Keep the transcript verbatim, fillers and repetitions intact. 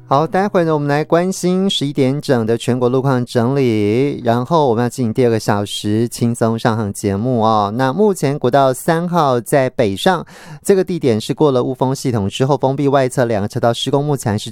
好，待会呢，我们来关心十一点整的全国路况整理，然后我们要进行第二个小时轻松上航节目哦。那目前国道三号在北上，这个地点是过了雾峰系统之后封闭外侧两个车道施工，目前还是